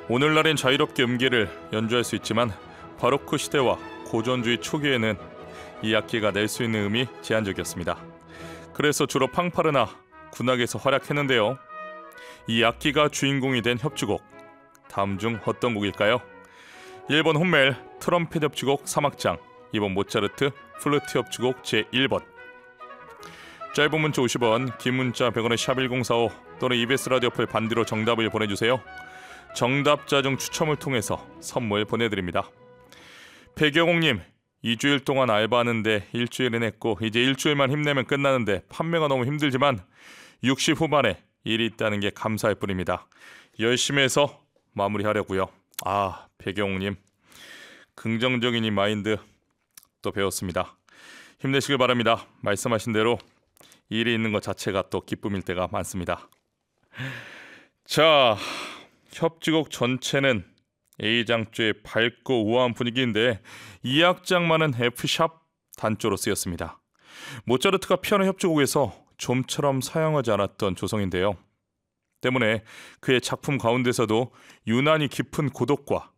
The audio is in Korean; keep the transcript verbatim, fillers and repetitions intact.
오늘날엔 자유롭게 음계를 연주할 수 있지만 바로크 시대와 고전주의 초기에는 이 악기가 낼 수 있는 음이 제한적이었습니다. 그래서 주로 팡파르나 군악에서 활약했는데요. 이 악기가 주인공이 된 협주곡, 다음 중 어떤 곡일까요? 일 번 혼멜 트럼펫 협주곡 삼 악장, 이 번 모차르트 플루트 협주곡 제일 번. 짧은 문자 오십 원, 긴 문자 백 원의 샵 일공사오 또는 이비에스 라디오 어플 반디로 정답을 보내주세요. 정답자 중 추첨을 통해서 선물 보내드립니다. 배경옥님, 이 주일 동안 알바하는데 일주일은 했고 이제 일주일만 힘내면 끝나는데 판매가 너무 힘들지만 육십 후반에 일이 있다는 게 감사할 뿐입니다. 열심히 해서 마무리하려고요. 아, 배경옥님, 긍정적인 이 마인드 또 배웠습니다. 힘내시길 바랍니다. 말씀하신 대로 일이 있는 것 자체가 또 기쁨일 때가 많습니다. 자, 협주곡 전체는 A장조의 밝고 우아한 분위기인데 이 악장만은 F샵 단조로 쓰였습니다. 모차르트가 피아노 협주곡에서 좀처럼 사용하지 않았던 조성인데요. 때문에 그의 작품 가운데서도 유난히 깊은 고독과